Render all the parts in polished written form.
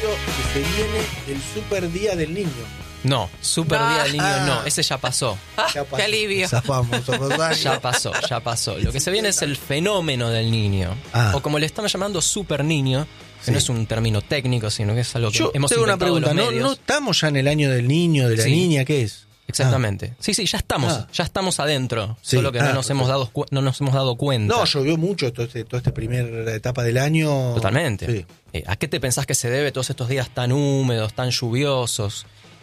que se viene el Super Día del Niño. No, Super Día del Niño no, ese ya pasó. Ya pasó. Qué alivio. Zafamos, Rosario. Ya pasó. Lo que se viene es el fenómeno del niño. O como le estamos llamando Super Niño, que Sí. no es un término técnico, sino que es algo que Yo hemos tengo una inventado pregunta, los ¿no medios. estamos ya en el año del niño, de la Sí. niña? ¿Qué es? Exactamente. Sí, ya estamos adentro. Sí. Solo que no nos Perfecto. hemos dado cuenta. No, llovió mucho toda esta primera etapa del año. Totalmente. Sí. ¿A qué te pensás que se debe todos estos días tan húmedos, tan lluviosos?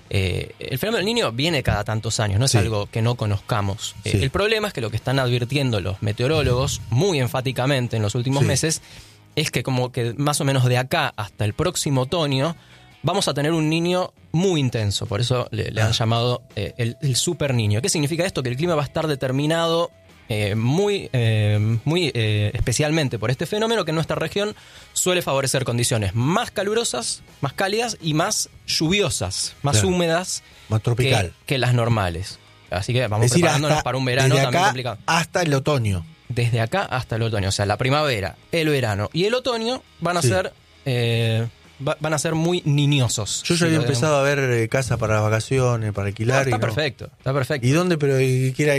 El fenómeno del niño viene cada tantos años, no es Sí. algo que no conozcamos. Sí. El problema es que lo que están advirtiendo los meteorólogos muy enfáticamente en los últimos Sí. meses es que como que más o menos de acá hasta el próximo otoño vamos a tener un niño muy intenso. Por eso le han llamado el super niño. ¿Qué significa esto? Que el clima va a estar determinado muy especialmente por este fenómeno que en nuestra región suele favorecer condiciones más calurosas, más cálidas y más lluviosas, más Claro. húmedas Más tropical. que las normales. Así que vamos Es decir, preparándonos para un verano desde también acá complicado. hasta el otoño. Desde acá hasta el otoño, o sea, la primavera, el verano y el otoño van a Sí. ser van a ser muy niñosos. Yo ya Si había lo empezado a ver casa para las vacaciones, para alquilar. Está y no. perfecto, está perfecto. ¿Y dónde? Pero quiera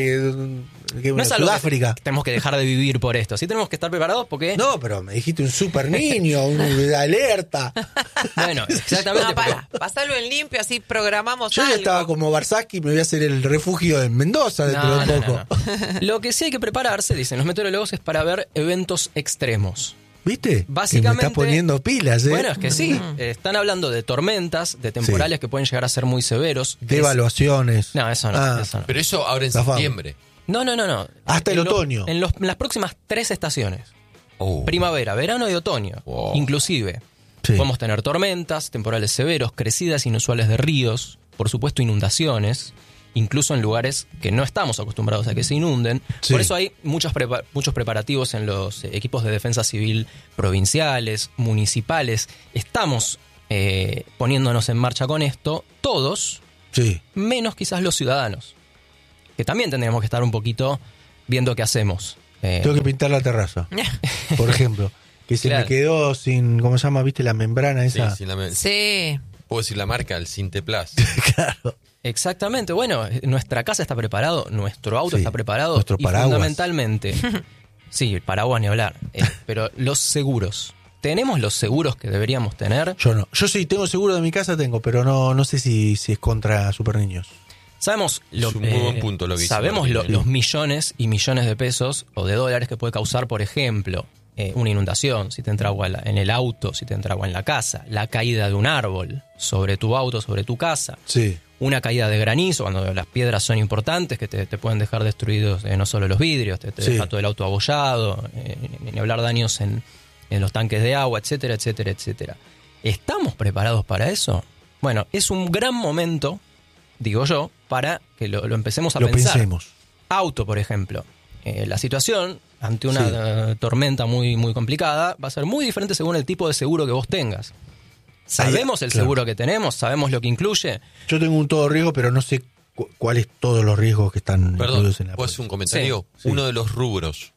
No es algo Sudáfrica. que tenemos que dejar de vivir por esto. Sí tenemos que estar preparados porque... No, pero me dijiste un super niño, una alerta. Bueno, exactamente. No, para, pasarlo en limpio, así programamos Yo ya algo. estaba como Barsaki, me voy a hacer el refugio en Mendoza dentro de poco. No. Lo que sí hay que prepararse, dicen los meteorólogos, es para ver eventos extremos. ¿Viste? Básicamente- Que me está poniendo pilas, ¿eh? Bueno, es que sí. Están hablando de tormentas, de temporales que pueden llegar a ser muy severos. De evaluaciones. No, eso no. Ah. Eso no. Pero eso ahora en Zafamos. septiembre. No. Hasta el En otoño. En las próximas 3 estaciones. Oh. Primavera, verano y otoño. Wow. Inclusive. Sí. Podemos tener tormentas, temporales severos, crecidas inusuales de ríos, por supuesto inundaciones, incluso en lugares que no estamos acostumbrados a que se inunden. Sí. Por eso hay muchos preparativos en los equipos de defensa civil provinciales, municipales. Estamos poniéndonos en marcha con esto, todos, Sí. menos quizás los ciudadanos, que también tendríamos que estar un poquito viendo qué hacemos. Tengo que pintar la terraza, por ejemplo. Que se Claro. me quedó sin, ¿cómo se llama? ¿Viste la membrana Sí, esa? sin la Sí. Puedo decir la marca, el Cinteplas. Claro. Exactamente, bueno, nuestra casa está preparado, nuestro auto Sí, está preparado nuestro y paraguas. fundamentalmente, sí, el paraguas ni hablar, pero los seguros. ¿Tenemos los seguros que deberíamos tener? Yo no. Yo sí, tengo seguro de mi casa, tengo, pero no sé si es contra super niños. Sabemos Es un muy buen punto lo que dice sabemos Martín. los millones y millones de pesos o de dólares que puede causar, por ejemplo, una inundación, si te entra agua en el auto, si te entra agua en la casa, la caída de un árbol sobre tu auto, sobre tu casa. Sí. Una caída de granizo, cuando las piedras son importantes, que te pueden dejar destruidos no solo los vidrios, te Sí. deja todo el auto abollado, ni hablar daños en los tanques de agua, etcétera, etcétera, etcétera. ¿Estamos preparados para eso? Bueno, es un gran momento, digo yo, para que lo empecemos a Lo pensar. pensemos. Auto, por ejemplo. La situación ante una tormenta muy, muy complicada va a ser muy diferente según el tipo de seguro que vos tengas. ¿Sabemos el claro. seguro que tenemos? ¿Sabemos lo que incluye? Yo tengo un todo riesgo, pero no sé cuáles todos los riesgos que están Perdón, incluidos en la ¿puedo hacer un póliza. comentario? Sí. Uno de los rubros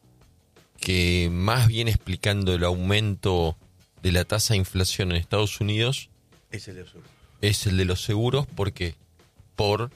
que más viene explicando el aumento de la tasa de inflación en Estados Unidos Es el de los seguros. es el de los seguros. ¿Por qué? Por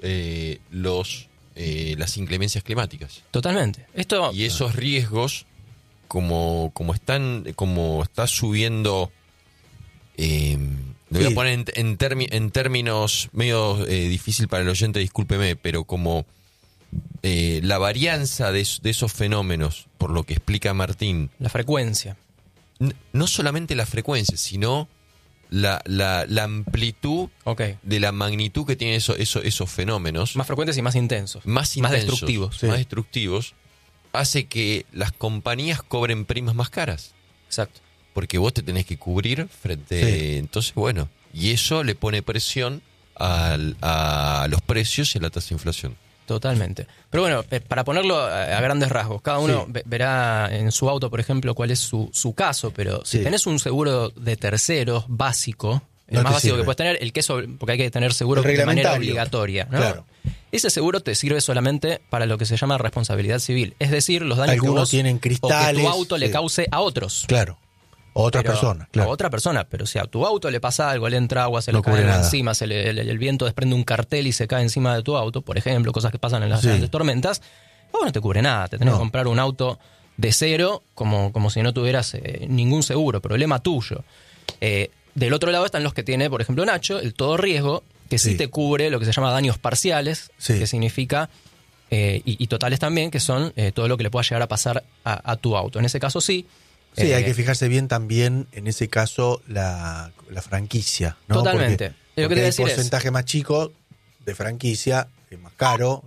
las inclemencias climáticas. Totalmente. Esto Y esos riesgos, como está subiendo, lo voy Sí. a poner en términos medio difícil para el oyente, discúlpeme, pero como la varianza de esos fenómenos, por lo que explica Martín, la frecuencia. no solamente la frecuencia, sino la amplitud Ok. de la magnitud que tienen esos fenómenos, Más frecuentes y más intensos. más Más intensos, destructivos. Sí. más destructivos, hace que las compañías cobren primas más caras. Exacto. Porque vos te tenés que cubrir frente... Sí. Entonces, bueno, y eso le pone presión a los precios y a la tasa de inflación. Totalmente. Pero bueno, para ponerlo a grandes rasgos, cada uno Sí. verá en su auto, por ejemplo, cuál es su caso, pero si Sí. tenés un seguro de terceros básico, el No más te básico sirve. que puedes tener, el que es, porque hay que tener seguro El de manera reglamentario. obligatoria, ¿no? Claro. Ese seguro te sirve solamente para lo que se llama responsabilidad civil, es decir, los daños Algunos que vos tienen o que cristales, tu auto le sí. cause a otros. Claro. Otra Pero- persona, claro. A otra persona, pero si a tu auto le pasa algo, le entra agua, se No le cae cubre algo nada. encima, el viento desprende un cartel y se cae encima de tu auto, por ejemplo, cosas que pasan en las Sí. grandes tormentas, no te cubre nada, te tenés No. que comprar un auto de cero como si no tuvieras ningún seguro, problema tuyo. Del otro lado están los que tiene, por ejemplo, Nacho, el todo riesgo, que sí Sí. te cubre lo que se llama daños parciales, Sí. que significa, y totales también, que son todo lo que le pueda llegar a pasar a tu auto. En ese caso sí. Sí, hay que fijarse bien también, en ese caso, la franquicia, ¿no? Totalmente. Porque, Lo que te iba a hay decir es- porcentaje más chico de franquicia, es más caro,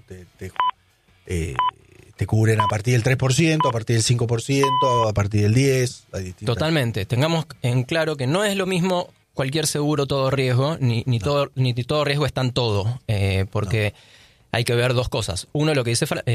te cubren a partir del 3%, a partir del 5%, a partir del 10%. Hay distintas. Totalmente. Tengamos en claro que no es lo mismo cualquier seguro todo riesgo, ni todo riesgo está en todo, porque hay que ver dos cosas. Uno, lo que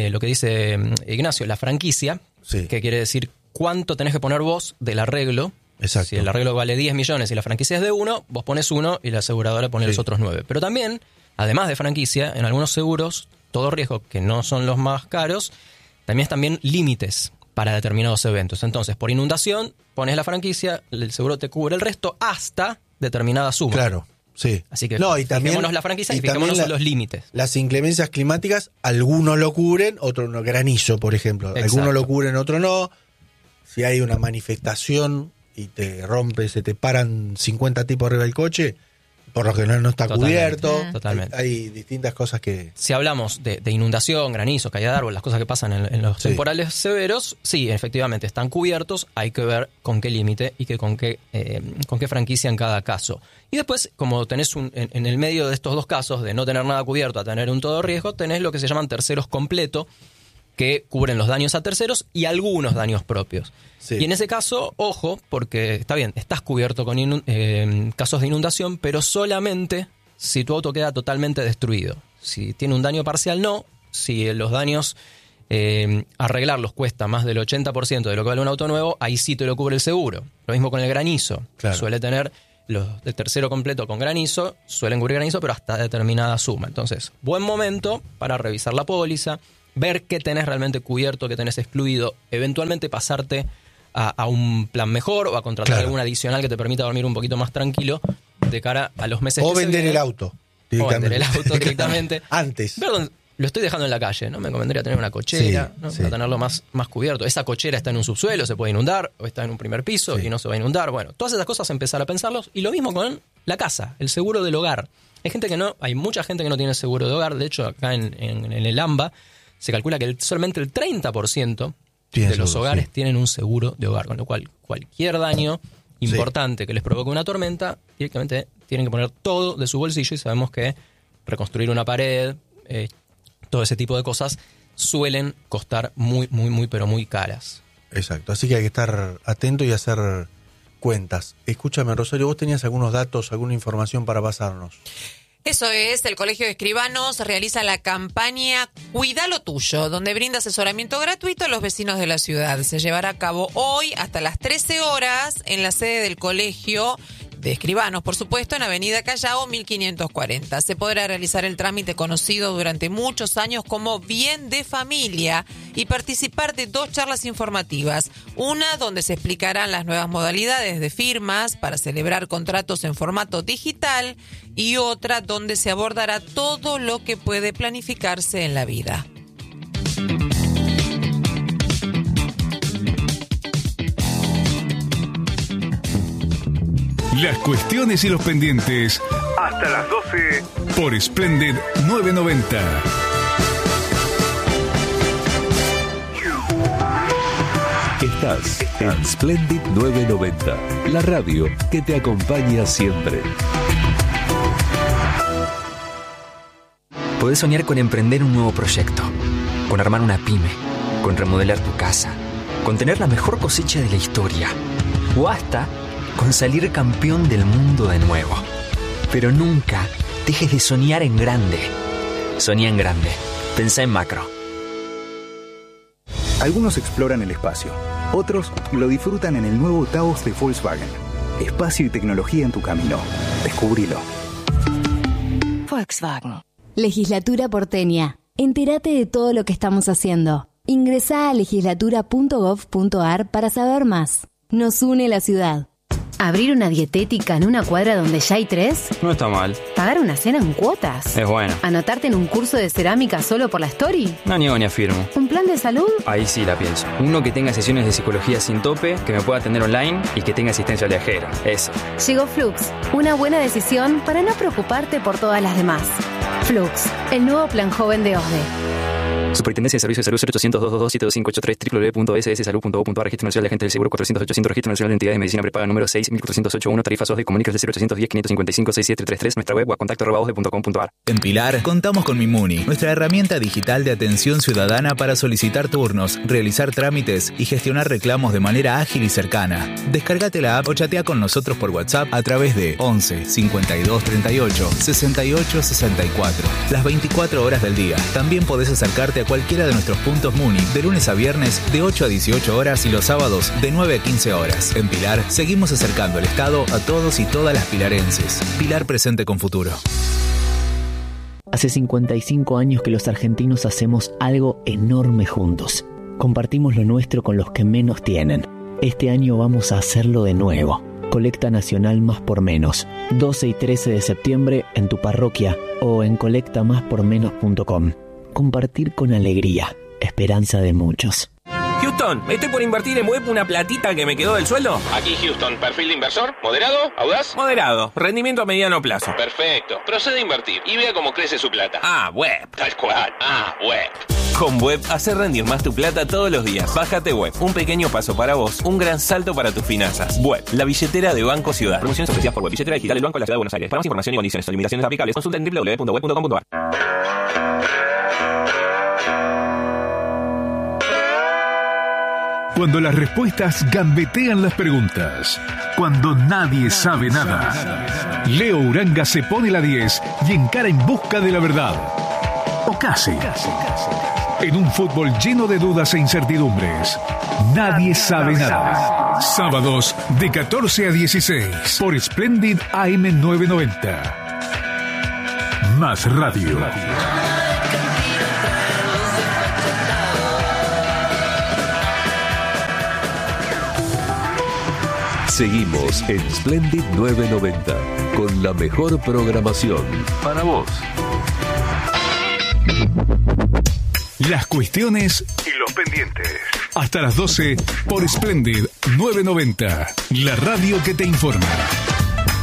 dice Ignacio, la franquicia, Sí. que quiere decir cuánto tenés que poner vos del arreglo. Exacto. Si el arreglo vale 10 millones y la franquicia es de 1, vos pones 1 y la aseguradora pone Sí. los otros 9. Pero también, además de franquicia, en algunos seguros, todo riesgo, que no son los más caros, también están límites para determinados eventos. Entonces, por inundación, pones la franquicia, el seguro te cubre el resto hasta determinada suma. Claro, sí. Así que no, y también, fijémonos la franquicia y también fijémonos en los límites. Las inclemencias climáticas, algunos lo cubren, otros no. Granizo, por ejemplo. Exacto. Algunos lo cubren, otros no. Si hay una manifestación y te rompe, se te paran 50 tipos arriba del coche, por lo general no está Totalmente. cubierto. Totalmente. Hay distintas cosas que... Si hablamos de inundación, granizo, caída de árbol, las cosas que pasan en los Sí. temporales severos, sí, efectivamente están cubiertos, hay que ver con qué límite y con qué franquicia en cada caso. Y después, como tenés en el medio de estos dos casos, de no tener nada cubierto a tener un todo riesgo, tenés lo que se llaman terceros completo, que cubren los daños a terceros y algunos daños propios. Sí. Y en ese caso, ojo, porque está bien, estás cubierto con casos de inundación, pero solamente si tu auto queda totalmente destruido. Si tiene un daño parcial, no. Si los daños, arreglarlos cuesta más del 80% de lo que vale un auto nuevo, ahí sí te lo cubre el seguro. Lo mismo con el granizo. Claro. Suele tener los de tercero completo con granizo, suelen cubrir granizo, pero hasta determinada suma. Entonces, buen momento para revisar la póliza, ver qué tenés realmente cubierto, qué tenés excluido, eventualmente pasarte a un plan mejor o a contratar Claro. algún adicional que te permita dormir un poquito más tranquilo de cara a los meses O que se vender vienen. el auto. O vender el auto directamente. Antes. Perdón, lo estoy dejando en la calle, ¿no? Me convendría tener una cochera, Sí, ¿no? sí. Para tenerlo más cubierto. Esa cochera está en un subsuelo, se puede inundar, o está en un primer piso Sí. y no se va a inundar. Bueno, todas esas cosas empezar a pensarlos. Y lo mismo con la casa, el seguro del hogar. Hay mucha gente que no tiene seguro de hogar. De hecho, acá en el AMBA se calcula que solamente el 30% Tiene de los seguro, hogares sí. tienen un seguro de hogar. Con lo cual, cualquier daño importante que les provoque una tormenta, directamente tienen que poner todo de su bolsillo, y sabemos que reconstruir una pared, todo ese tipo de cosas suelen costar muy, muy, muy, pero muy caras. Exacto, así que hay que estar atento y hacer cuentas. Escúchame, Rosario, vos tenías algunos datos, alguna información para pasarnos. Eso es, el Colegio de Escribanos realiza la campaña Cuida lo tuyo, donde brinda asesoramiento gratuito a los vecinos de la ciudad. Se llevará a cabo hoy hasta las 13 horas en la sede del Colegio de Escribanos, por supuesto, en Avenida Callao 1540. Se podrá realizar el trámite conocido durante muchos años como Bien de Familia y participar de 2 charlas informativas. Una donde se explicarán las nuevas modalidades de firmas para celebrar contratos en formato digital, y otra donde se abordará todo lo que puede planificarse en la vida. Las cuestiones y los pendientes hasta las 12 por Splendid 990. Estás en Splendid 990, la radio que te acompaña siempre. Podés soñar con emprender un nuevo proyecto, con armar una pyme, con remodelar tu casa, con tener la mejor cosecha de la historia, o hasta con salir campeón del mundo de nuevo. Pero nunca dejes de soñar en grande. Soñá en grande. Pensá en macro. Algunos exploran el espacio, otros lo disfrutan en el nuevo Taos de Volkswagen. Espacio y tecnología en tu camino. Descubrilo. Volkswagen. Legislatura porteña. Entérate de todo lo que estamos haciendo. Ingresá a legislatura.gov.ar para saber más. Nos une la ciudad. ¿Abrir una dietética en una cuadra donde ya hay 3? No está mal. ¿Pagar una cena en cuotas? Es bueno. ¿Anotarte en un curso de cerámica solo por la story? No niego ni afirmo. ¿Un plan de salud? Ahí sí la pienso. Uno que tenga sesiones de psicología sin tope, que me pueda atender online y que tenga asistencia viajera. Eso. Llegó Flux, una buena decisión para no preocuparte por todas las demás. Flux, el nuevo plan joven de OSDE. Superintendencia de Servicios de Salud 0800-222-7583 www.sssalud.gov.ar. Registro Nacional de Agentes del Seguro 400-800. Registro Nacional de Entidades de Medicina Prepaga número 6.408.1. Tarifas OSDE. Comuníquese al 0810-555-6733. Nuestra web o a contacto@osde.com.ar. En Pilar contamos con Mimuni, nuestra herramienta digital de atención ciudadana para solicitar turnos, realizar trámites y gestionar reclamos de manera ágil y cercana. Descárgate la app o chatea con nosotros por WhatsApp a través de 11 52 38 68 64. Las 24 horas del día. También podés acercarte a cualquiera de nuestros puntos Muni de lunes a viernes de 8 a 18 horas y los sábados de 9 a 15 horas. En Pilar seguimos acercando el Estado a todos y todas las pilarenses. Pilar presente con futuro. Hace 55 años que los argentinos hacemos algo enorme juntos. Compartimos lo nuestro con los que menos tienen. Este año vamos a hacerlo de nuevo. Colecta Nacional Más por Menos. 12 y 13 de septiembre en tu parroquia o en colectamáspormenos.com. Compartir con alegría. Esperanza de muchos. Houston, estoy por invertir en web una platita que me quedó del sueldo. Aquí Houston, perfil de inversor, moderado, audaz. Moderado, rendimiento a mediano plazo. Perfecto, procede a invertir y vea cómo crece su plata. Web. Tal cual, web. Con Web, hacer rendir más tu plata todos los días. Bájate Web, un pequeño paso para vos, un gran salto para tus finanzas. Web, la billetera de Banco Ciudad. Promociones ofrecidas por Web, billetera digital del Banco de la Ciudad de Buenos Aires. Para más información y condiciones o limitaciones aplicables, consulta en www.web.com.ar. Cuando las respuestas gambetean las preguntas. Cuando nadie sabe nada. Leo Uranga se pone la 10 y encara en busca de la verdad. O casi. En un fútbol lleno de dudas e incertidumbres. Nadie sabe nada. Sábados de 14 a 16 por Splendid AM 990. Más radio. Seguimos en Splendid 990 con la mejor programación para vos. Las cuestiones y los pendientes. Hasta las 12 por Splendid 990, la radio que te informa.